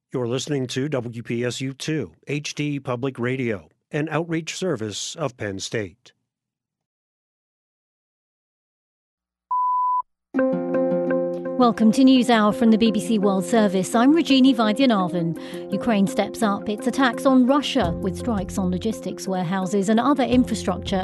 You're listening to WPSU2 HD Public Radio, an outreach service of Penn State. Welcome to NewsHour from the BBC World Service. I'm Regina Vaidyanathan. Ukraine steps up its attacks on Russia with strikes on logistics warehouses and other infrastructure